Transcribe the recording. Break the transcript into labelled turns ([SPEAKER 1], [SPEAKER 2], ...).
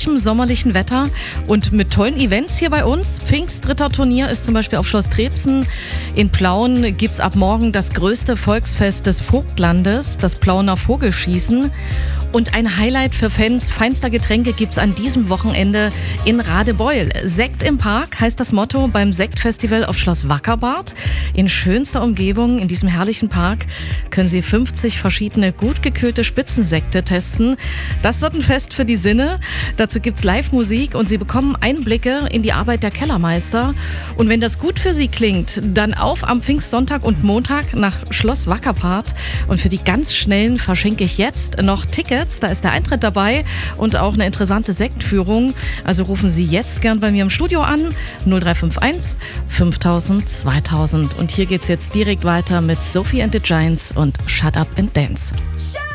[SPEAKER 1] herrlichem sommerlichen Wetter und mit tollen Events hier bei uns. Pfingstritterturnier ist zum Beispiel auf Schloss Trebsen. In Plauen gibt's ab morgen das größte Volksfest des Vogtlandes, das Plauener Vogelschießen. Und ein Highlight für Fans feinster Getränke gibt's an diesem Wochenende in Radebeul. Sekt im Park heißt das Motto beim Sektfestival auf Schloss Wackerbarth. In schönster Umgebung, in diesem herrlichen Park, können Sie 50 verschiedene gut gekühlte Spitzensekte testen. Das wird ein Fest für die Sinne. Dazu gibt's Live-Musik und Sie bekommen Einblicke in die Arbeit der Kellermeister. Und wenn das gut für Sie klingt, dann auf am Pfingstsonntag und Montag nach Schloss Wackerbarth. Und für die ganz Schnellen verschenke ich jetzt noch Tickets. Da ist der Eintritt dabei und auch eine interessante Sektführung. Also rufen Sie jetzt gern bei mir im Studio an. 0351 5000 2000. Und hier geht's jetzt direkt weiter mit Sophie and the Giants und Shut Up and Dance.